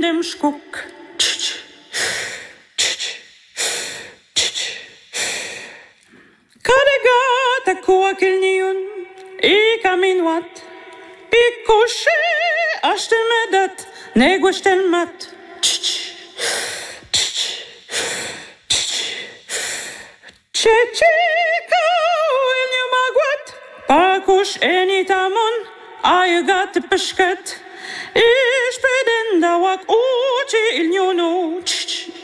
dem skog. Kadegata koakelniun, I kaminwat, I koshe ashtemedat, negwashtelmat. Chechika magwat, pakush enitamon, aygat peshkat, ish pedenda wak uchi ilnyono.